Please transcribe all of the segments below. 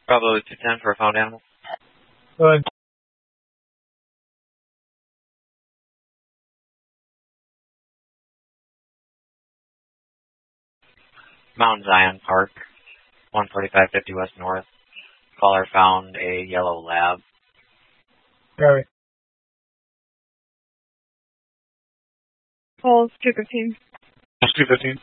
Bravo 210 for a found animal. Go ahead. Mount Zion Park, 14550 West North. Caller found a yellow lab. Gary. Calls 215. 215.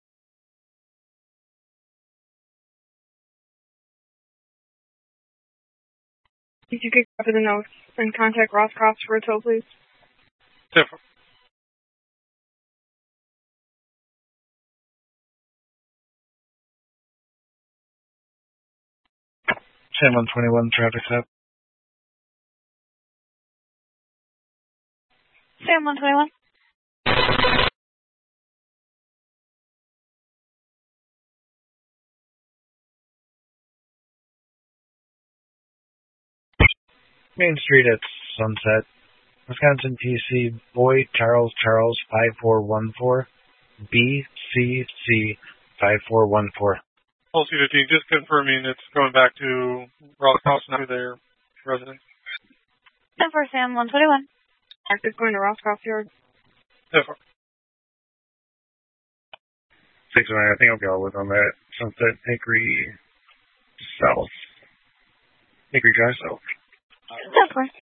If you could copy the notes and contact Rosscroft for a tow, please. Different. San 121 traffic stop. Sam 121. Main Street at Sunset. Wisconsin PC Boy Charles 5414 BCC 5414. Pulse C15, just confirming it's going back to Rosscroft, not to their residence. 10 for Sam 121. It's going to Rosscroft Yard. 10 for. 609, I think I'll go with on that. Sunset Hickory South. Hickory Drive South. 10 for.